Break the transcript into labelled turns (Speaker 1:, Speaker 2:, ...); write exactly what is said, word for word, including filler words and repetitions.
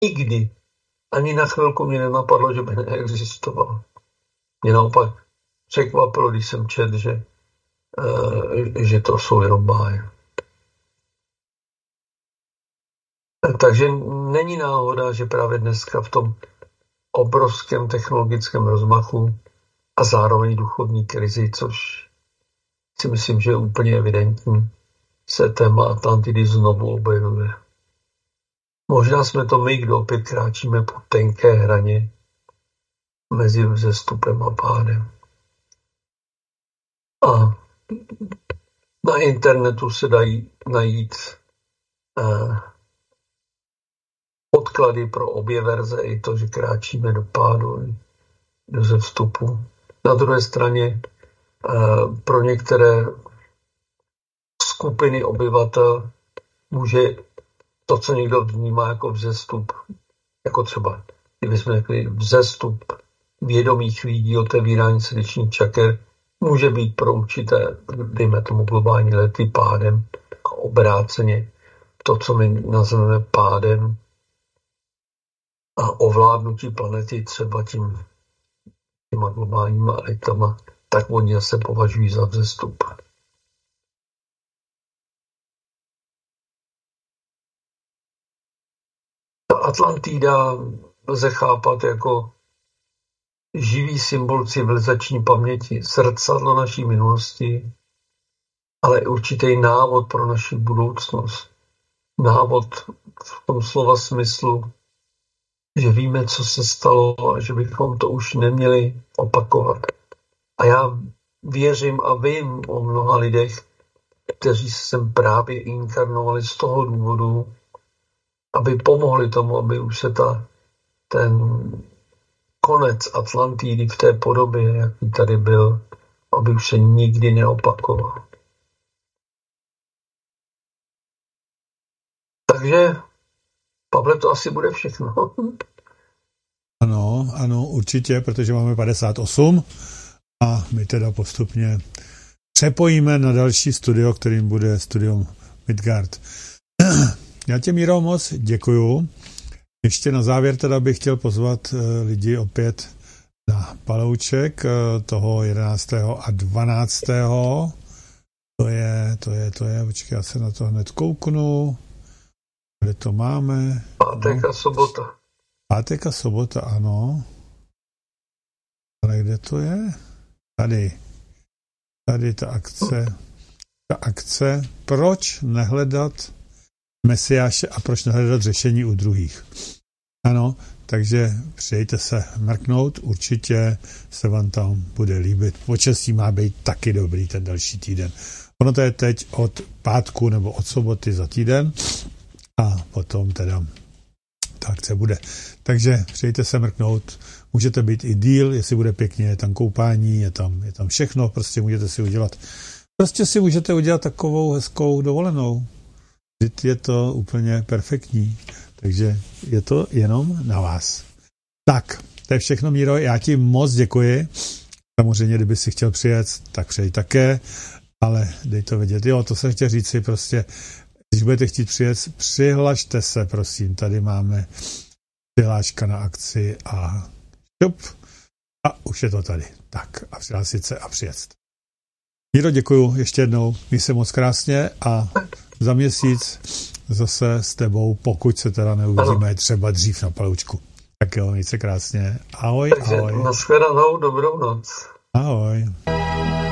Speaker 1: nikdy, ani na chvilku mě nenapadlo, že by neexistoval. Mě naopak překvapilo, když jsem četl, že, uh, že to jsou jenom báje. Takže není náhoda, že právě dneska v tom obrovském technologickém rozmachu a zároveň duchovní krizi, což si myslím, že je úplně evidentní, se téma Atlantidy znovu objevuje. Možná jsme to my, kdo opět kráčíme po tenké hraně mezi vzestupem a pádem. A na internetu se dají najít eh, podklady pro obě verze, i to, že kráčíme do pádu, i do vzestupu. Na druhé straně eh, pro některé skupiny obyvatel může to, co někdo vnímá jako vzestup, jako třeba, kdybychom řekli vzestup vědomých lidí, otevírání srdečních čaker, může být pro určité, dejme tomu globální lety pádem, obráceně to, co my nazveme pádem a ovládnutí planety třeba tím, těma globálníma letama, tak oni se považují za vzestup. Atlantida lze chápat jako živý symbol civilizační paměti, zrcadlo naší minulosti, ale určitý návod pro naši budoucnost. Návod v tom slova smyslu, že víme, co se stalo a že bychom to už neměli opakovat. A já věřím a vím o mnoha lidech, kteří se sem právě inkarnovali z toho důvodu, aby pomohli tomu, aby už se ta, ten konec Atlantidy v té podobě, jaký tady byl, aby už se nikdy neopakoval. Takže, Pavle, to asi bude všechno.
Speaker 2: Ano, ano, určitě, protože máme padesát osm a my teda postupně přepojíme na další studio, kterým bude studium Midgard. Já tě, Míro, moc děkuju. Ještě na závěr teda bych chtěl pozvat lidi opět na Palouček toho jedenáctého a dvanáctého To je, to je, to je, počkej, já se na to hned kouknu. Kde to máme?
Speaker 1: Pátek a sobota.
Speaker 2: Pátek a sobota, ano. Ale kde to je? Tady. Tady ta akce. Ta akce. Proč nehledat Mesiáše a proč nehledat řešení u druhých? Ano, takže přijďte se mrknout, určitě se vám tam bude líbit. Počasí má být taky dobrý ten další týden. Ono to je teď od pátku nebo od soboty za týden a potom teda ta akce bude. Takže přijďte se mrknout, můžete být i díl, jestli bude pěkně, je tam koupání, je tam, je tam všechno, prostě můžete si udělat. Prostě si můžete udělat takovou hezkou dovolenou. Je to úplně perfektní, takže je to jenom na vás. Tak, to je všechno, Míro, já ti moc děkuji. Samozřejmě, kdyby si chtěl přijet, tak přijď také, ale dej to vědět. Jo, to jsem chtěl říct si prostě, když budete chtít přijet, přihlašte se, prosím, tady máme přihláška na akci a šup, a už je to tady. Tak, a přihlásit se a přijet. Míro, děkuju ještě jednou, měj se moc krásně a za měsíc zase s tebou, pokud se teda neuvidíme ano. třeba dřív na Paloučku. Tak jo, měj se krásně. Ahoj,
Speaker 1: Takže
Speaker 2: ahoj.
Speaker 1: nashledanou, dobrou noc.
Speaker 2: Ahoj.